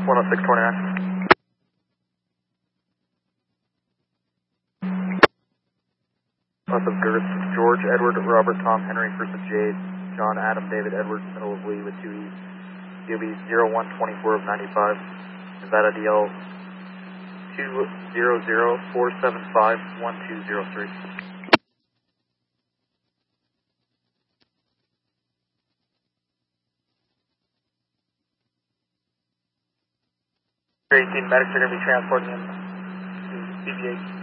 10629. Lots of service. George, Edward, Robert, Tom, Henry, first of Jade, John, Adam, David, Edward, middle of Lee with 2 E's. DOB 0124 of 95. Nevada DL 200-475-1203. 18 medics are going to be transporting him to BB8.